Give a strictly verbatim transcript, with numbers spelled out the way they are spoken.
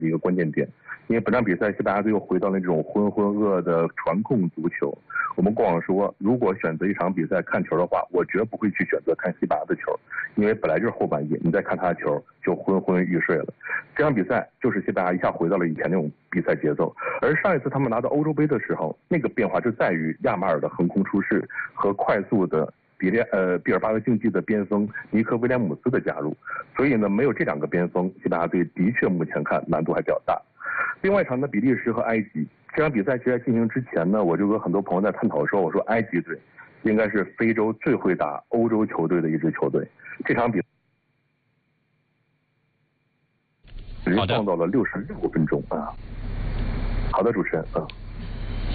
一个关键点。因为本场比赛西班牙队又回到了那种浑浑噩的传控足球。我们过往说，如果选择一场比赛看球的话，我绝不会去选择看西班牙的球，因为本来就是后半夜，你再看他的球就昏昏欲睡了。这场比赛就是西班牙一下回到了以前那种比赛节奏，而上一次他们拿到欧洲杯的时候，那个变化就在于亚马尔的横空出世和快速的比列呃毕尔巴鄂竞技的边锋尼克威廉姆斯的加入。所以呢，没有这两个边锋，西班牙队的确目前看难度还比较大。另外一场呢，比利时和埃及。这场比赛其实在进行之前呢，我就跟很多朋友在探讨说，我说埃及队应该是非洲最会打欧洲球队的一支球队。这场比赛只创造了六十六分钟啊。好的，主持人啊。